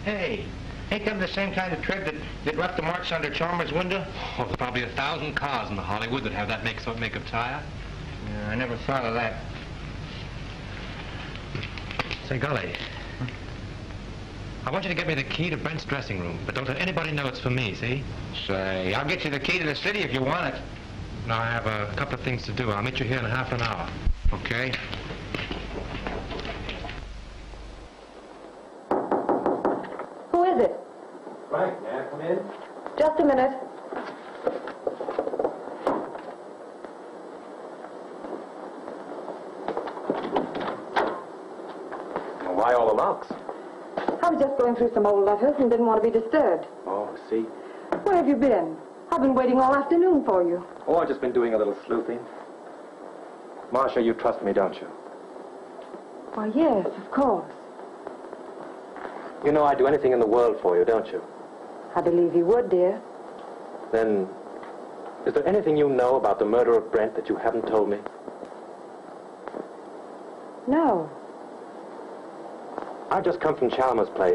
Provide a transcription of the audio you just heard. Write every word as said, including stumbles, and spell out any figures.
Hey, ain't them the same kind of tread that, that left the marks under Chalmers' window? Oh, there's probably a thousand cars in Hollywood that have that make, sort make of tire. Yeah, I never thought of that. Say, golly. I want you to get me the key to Brent's dressing room, but don't let anybody know it's for me, see? Say, I'll get you the key to the city if you want it. No, I have a couple of things to do. I'll meet you here in half an hour. Okay. Who is it? Frank, may I come in? Just a minute. Well, why all the locks? I was just going through some old letters and didn't want to be disturbed. Oh, see. Where have you been? I've been waiting all afternoon for you. Oh, I've just been doing a little sleuthing. Marcia, you trust me, don't you? Why, yes, of course. You know I'd do anything in the world for you, don't you? I believe you would, dear. Then, is there anything you know about the murder of Brent that you haven't told me? No. I've just come from Chalmers' place.